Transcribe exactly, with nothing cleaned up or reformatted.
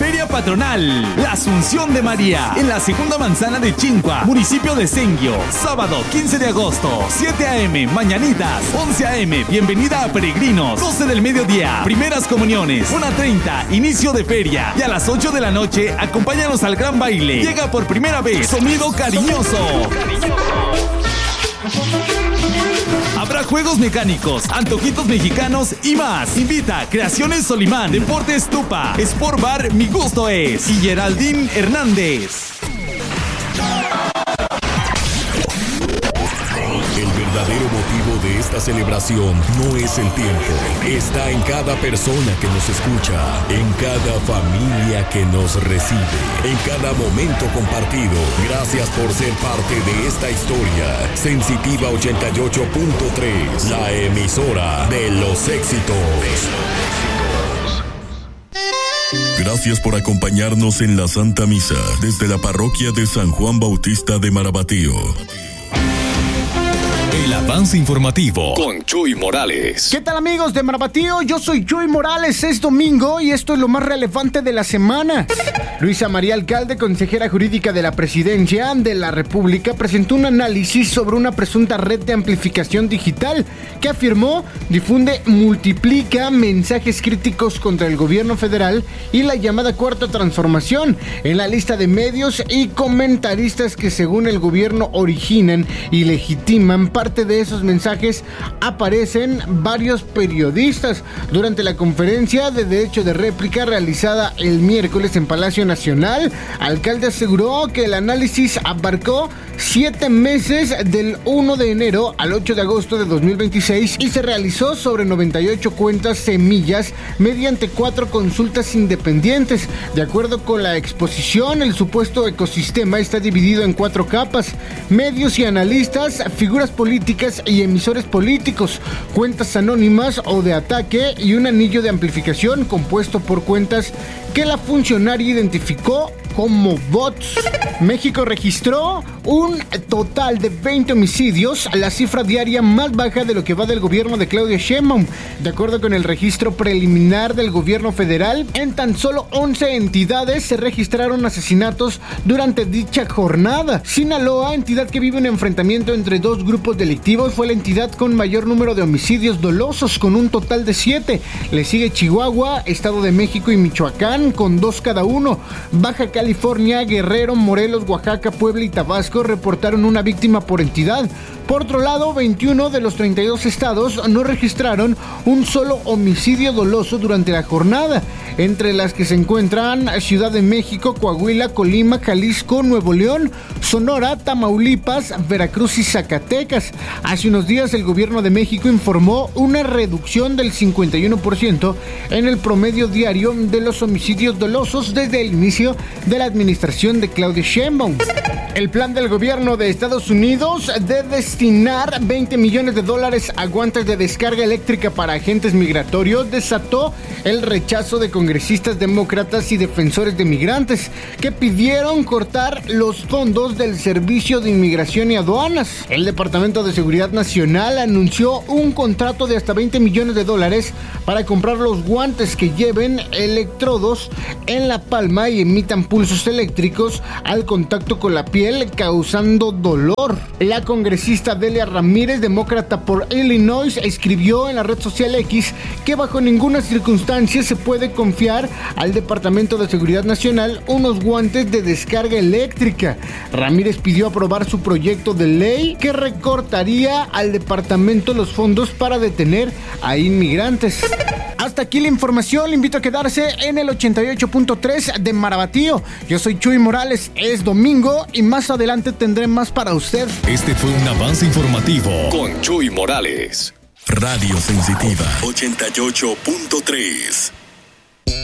Feria Patronal, la Asunción de María, en la segunda manzana de Chincua, municipio de Senguio. Sábado quince de agosto, siete a eme, mañanitas, once a eme, bienvenida a peregrinos, doce del mediodía, primeras comuniones, una treinta, inicio de feria, y a las ocho de la noche, acompáñanos al gran baile. Llega por primera vez Sonido Cariñoso. Habrá juegos mecánicos, antojitos mexicanos y más. Invita Creaciones Solimán, Deportes Tupa, Sport Bar Mi Gusto Es y Geraldine Hernández. El verdadero motivo de esta celebración no es el tiempo. Está en cada persona que nos escucha, en cada familia que nos recibe, en cada momento compartido. Gracias por ser parte de esta historia. Sensitiva ochenta y ocho punto tres, la emisora de los éxitos. Gracias por acompañarnos en la Santa Misa desde la parroquia de San Juan Bautista de Marabatío. El avance informativo con Chuy Morales. ¿Qué tal, amigos de Marabatío? Yo soy Chuy Morales, es domingo y esto es lo más relevante de la semana. Luisa María Alcalde, consejera jurídica de la Presidencia de la República, presentó un análisis sobre una presunta red de amplificación digital que afirmó difunde, multiplica mensajes críticos contra el gobierno federal y la llamada Cuarta Transformación en la lista de medios y comentaristas que, según el gobierno, originan y legitiman parte de esos mensajes. Aparecen varios periodistas. Durante la conferencia de derecho de réplica realizada el miércoles en Palacio Nacional, Alcalde aseguró que el análisis abarcó siete meses del primero de enero al ocho de agosto de dos mil veintiséis y se realizó sobre noventa y ocho cuentas semillas mediante cuatro consultas independientes. De acuerdo con la exposición, el supuesto ecosistema está dividido en cuatro capas: medios y analistas, figuras políticas y emisores políticos, cuentas anónimas o de ataque y un anillo de amplificación compuesto por cuentas que la funcionaria identificó como bots. México registró un total de veinte homicidios, la cifra diaria más baja de lo que va del gobierno de Claudia Sheinbaum. De acuerdo con el registro preliminar del gobierno federal, en tan solo once entidades se registraron asesinatos durante dicha jornada. Sinaloa, entidad que vive un enfrentamiento entre dos grupos delictivos, fue la entidad con mayor número de homicidios dolosos, con un total de siete. Le sigue Chihuahua, Estado de México y Michoacán, con dos cada uno. Baja California, Guerrero, Morelos, Oaxaca, Puebla y Tabasco reportaron una víctima por entidad. Por otro lado, veintiuno de los treinta y dos estados no registraron un solo homicidio doloso durante la jornada, entre las que se encuentran Ciudad de México, Coahuila, Colima, Jalisco, Nuevo León, Sonora, Tamaulipas, Veracruz y Zacatecas. Hace unos días el gobierno de México informó una reducción del cincuenta y uno por ciento en el promedio diario de los homicidios dolosos desde el inicio de la administración de Claudia Sheinbaum. El plan del gobierno de Estados Unidos de destinar veinte millones de dólares a guantes de descarga eléctrica para agentes migratorios desató el rechazo de congresistas demócratas y defensores de migrantes que pidieron cortar los fondos del Servicio de Inmigración y Aduanas. El Departamento de Seguridad Nacional anunció un contrato de hasta veinte millones de dólares para comprar los guantes que lleven electrodos en la palma y emitan pulsos eléctricos al contacto con la piel, causando dolor. La congresista Delia Ramírez, demócrata por Illinois, escribió en la red social X que bajo ninguna circunstancia se puede confiar al Departamento de Seguridad Nacional unos guantes de descarga eléctrica. Ramírez pidió aprobar su proyecto de ley que recortaría al departamento los fondos para detener a inmigrantes. Hasta aquí la información, le invito a quedarse en el ochenta y ocho punto tres de Marabatío. Yo soy Chuy Morales, es domingo y más adelante tendré más para usted. Este fue un avance informativo con Chuy Morales. Radio Sensitiva ochenta y ocho punto tres.